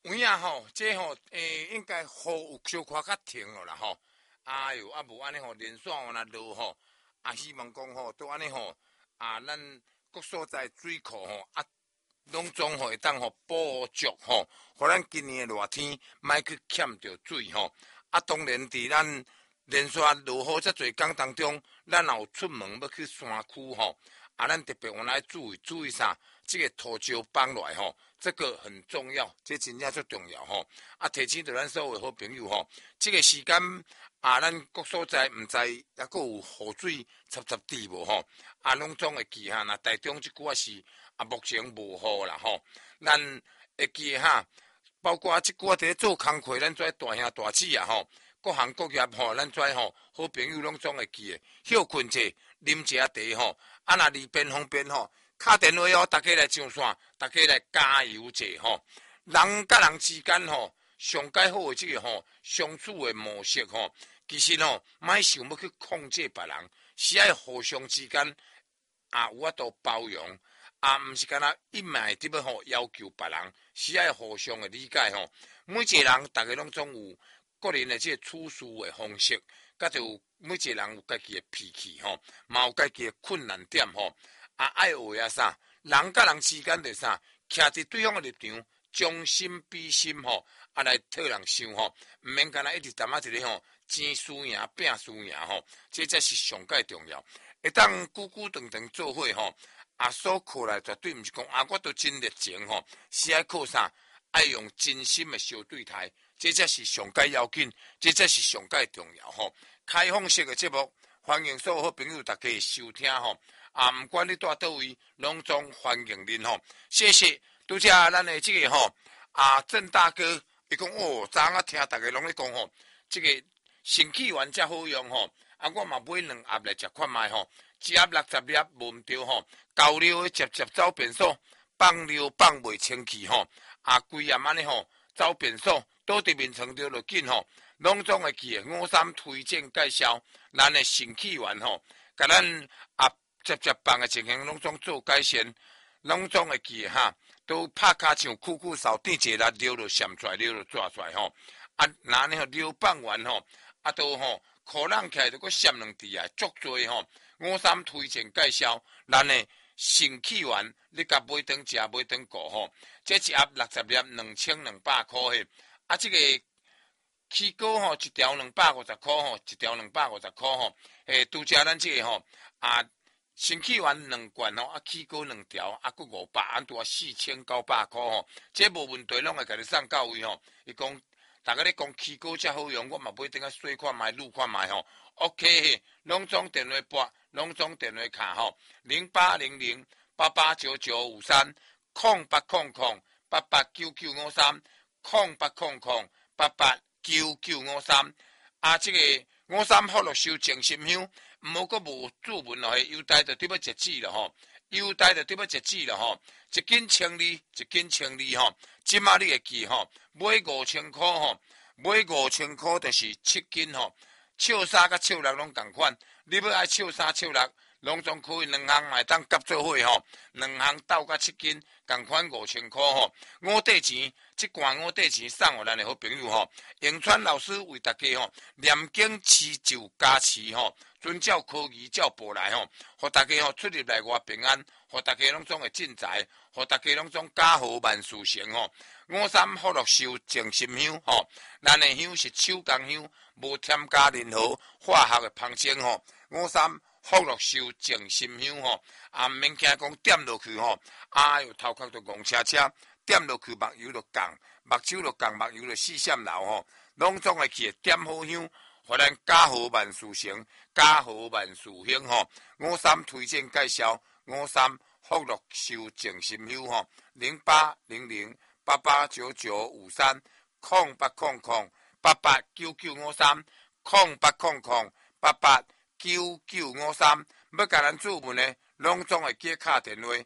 有影吼，这吼应该雨有小可较停了啦吼。哎哟，啊无安尼吼，连续若落吼，啊希望讲吼，都安尼吼，咱各所在水库吼，拢总会当吼补足吼，互咱今年的热天莫去欠着水吼。当然伫咱连续落雨遮侪工当中，咱也有出门要去山区吼，咱特别往来注意啥？这个土石放落来吼，这个很重要，这真正最重要吼。提醒着咱所有好朋友吼，这个时间咱各所在毋知还阁有雨水插滴无吼？拢总会记哈。那台中即句是目前无雨啦吼，咱会记哈。包括即句伫咧做工课，咱做大兄大姊吼，各行各业吼，咱做吼好朋友拢总会记诶。休困者，啉一下茶吼，若离边方便吼。打电话哦，大家来上线，大家来加油者吼。人甲人之间吼，上解好诶即个吼相处诶模式吼，其实吼，莫想要去控制别人，是爱互相之间有法度包容，毋是干那一昧伫要吼要求别人，是爱互相诶理解吼。每一个人，大家拢总有个人诶即个处事诶方式，甲就每一个人有家己诶脾气吼，嘛有家己诶困难点吼。爱学啥？人甲人之间着啥？徛伫对方诶立场，将心比心吼，来替人想吼，毋免干那一直淡仔一个吼，钱输赢、拼输赢吼，这才是上界重要。会当久久长长做伙吼，所靠来绝对毋是讲我都真热情吼，是爱靠啥？爱用真心诶相对待，这才是上界要紧，这才是上界重要吼。开放式诶节目，欢迎所有好朋友大家收听吼。毋管你住倒位，拢总欢迎恁吼。谢谢，拄则咱的这个吼郑大哥，伊讲昨昏听大家拢咧讲吼，这个肾气丸才好用吼。我嘛买2盒来食看卖吼，一盒60粒无毋对吼，够了接走便所，放了放袂清气吼。规盒安尼吼走便所，倒伫面床着就紧吼，拢总会记诶。53推荐介绍，咱的肾气丸吼，甲咱接放诶情形拢总做改善，拢总会记哈，都拍骹像酷扫地一个力就闪出来，溜就抓出来吼。那安尼吼溜放完吼，都吼可冷起来就搁闪2滴啊，足多吼。53推荐介绍，咱诶肾气丸，你甲买顿食，买顿顾吼。这一盒60粒2200块嘿，这个起膏吼一条250块吼，一条250块吼。拄则咱这个吼肾气丸2罐吼，起膏2条，佫500，拄啊4900块吼。这无问题，拢会甲你送到位吼。伊讲，大家咧讲起膏才好用，我嘛买等下试看卖，撸看卖吼。OK 嘿，拢总电话拨，拢总电话卡吼，0800889953，0800889953，0800889953。这个53福禄寿静心香。毋好阁无注文咯，邮袋就对要截止了吼，邮袋就对要截止了吼，一斤清理，一斤清理吼，即马你会记吼，买5000块吼，买5000块就是7斤吼，笑衫甲笑六拢共款，你要爱笑衫笑六，拢总可以2项嘛当夹做伙吼，2项斗甲7斤，共款5000块吼，五块钱。即罐5块钱送互咱的好朋友吼，永川老师为大家吼念经持咒加持吼，遵照科仪照步来吼，互大家吼出入来外平安，互大家拢总会进财，互大家拢总家和万事成吼。53福禄寿静心香吼，咱的香是手工香，无添加任何化学的芳精吼。53福禄寿静心香吼，毋免惊讲点落去吼，哟头壳都戆车车。点落去，目睭就降，目睭就降，目睭就4闪流吼。拢总会去点好香，互咱家和万事成，家和万事兴吼。53推荐介绍，53福禄寿静心香吼，0800889953，0800889953，要甲咱做文的，拢总会记敲电话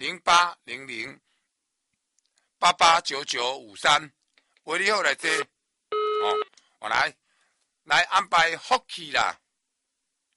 0800889953，为你好来坐，我来安排福气啦。